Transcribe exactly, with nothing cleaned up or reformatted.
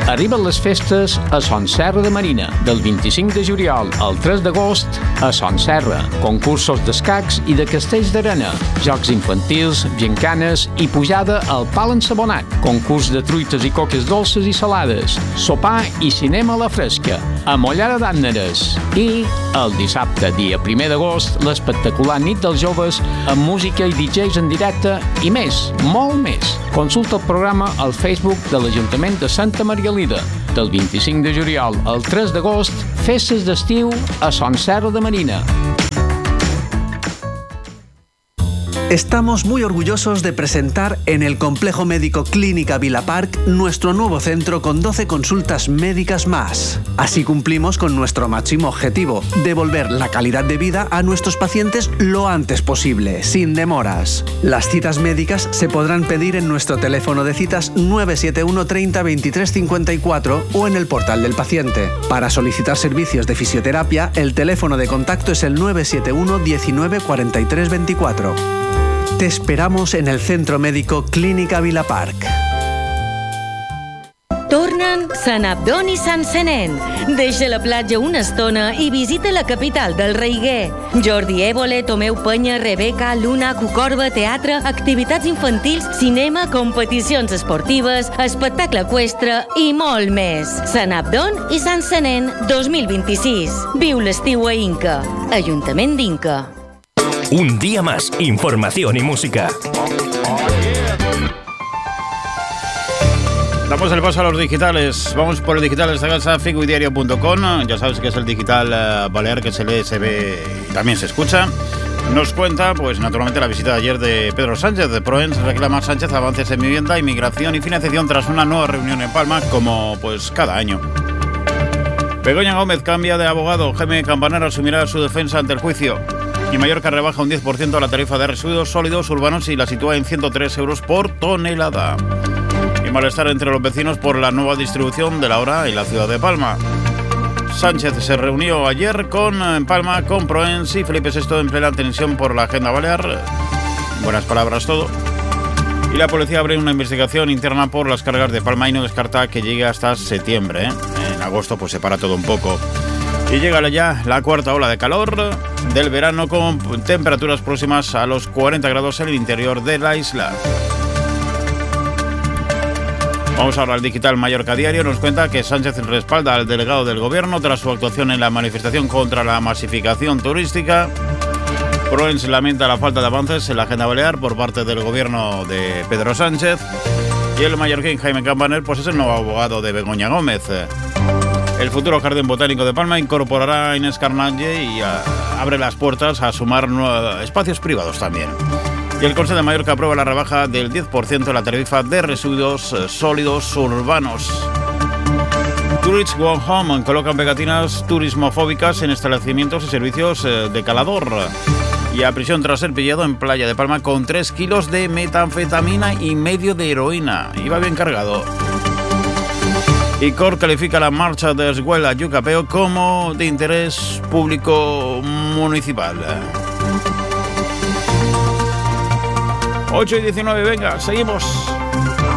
Arriben les festes a Son Serra de Marina, del vint-i-cinc de juliol al tres d'agost a Son Serra. Concursos d'escacs i de castells d'arena, jocs infantils, gincanes i pujada al pal ensabonat, concurs de truites i coques dolces i salades, sopar i cinema a la fresca, amollada d'ànneres. I el dissabte, dia primer d'agost, l'espectacular nit dels joves amb música i D Js en directe i més, molt més. Consulta el programa al Facebook de l'Ajuntament de Santa Margalida. Del vint-i-cinc de juliol al tres d'agost, festes d'estiu a Son Serra de Marina. Estamos muy orgullosos de presentar en el Complejo Médico Clínica Vila Park nuestro nuevo centro con doce consultas médicas más. Así cumplimos con nuestro máximo objetivo, devolver la calidad de vida a nuestros pacientes lo antes posible, sin demoras. Las citas médicas se podrán pedir en nuestro teléfono de citas nueve siete uno treinta veintitrés cincuenta y cuatro o en el portal del paciente. Para solicitar servicios de fisioterapia, el teléfono de contacto es el nueve siete uno diecinueve cuarenta y tres veinticuatro. Te esperamos en el Centro Médico Clínica Vila Park. Tornen Sant Abdon i Sant Senén. Deixa la platja una estona i visita la capital del Reiguer. Jordi Évole, Tomeu Penya, Rebeca, Luna, Cucorba, teatre, activitats infantils, cinema, competicions esportives, espectacle eqüestre i molt més. Sant Abdon i Sant Senén dos mil vint-i-sis. Viu l'estiu a Inca. Ajuntament d'Inca. Un día más, información y música. Damos el paso a los digitales. Vamos por el digital de esta casa, figuidiario punto com. Ya sabes que es el digital uh, balear que se lee, se ve y también se escucha. Nos cuenta, pues naturalmente, la visita de ayer de Pedro Sánchez. De Proens reclama Sánchez avances en vivienda, inmigración y financiación tras una nueva reunión en Palma, como pues cada año. Begoña Gómez cambia de abogado. Jaime Campanar asumirá su defensa ante el juicio. Y Mallorca rebaja un diez por ciento la tarifa de residuos sólidos urbanos y la sitúa en ciento tres euros por tonelada. Y malestar entre los vecinos por la nueva distribución de la hora en la ciudad de Palma. Sánchez se reunió ayer con en Palma con Proens y Felipe sexto en plena tensión por la agenda balear. Buenas palabras todo. Y la policía abre una investigación interna por las cargas de Palma y no descarta que llegue hasta septiembre, ¿eh? En agosto pues se para todo un poco. Y llega ya la cuarta ola de calor del verano con temperaturas próximas a los cuarenta grados en el interior de la isla. Vamos ahora al digital Mallorca Diario. Nos cuenta que Sánchez respalda al delegado del gobierno tras su actuación en la manifestación contra la masificación turística. Proens lamenta la falta de avances en la agenda balear por parte del gobierno de Pedro Sánchez. Y el mallorquín Jaime Campanar pues es el nuevo abogado de Begoña Gómez. El futuro Jardín Botánico de Palma incorporará a Inés Carnalle y a, abre las puertas a sumar nuevos espacios privados también. Y el Consejo de Mallorca aprueba la rebaja del diez por ciento de la tarifa de residuos sólidos urbanos. Tourists Go Home colocan pegatinas turismofóbicas en establecimientos y servicios de calador. Y a prisión tras ser pillado en Playa de Palma con tres kilos de metanfetamina y medio de heroína. Iba bien cargado. Y C O R califica la marcha de Escuela Yucapeo como de interés público municipal. ocho y diecinueve, venga, seguimos.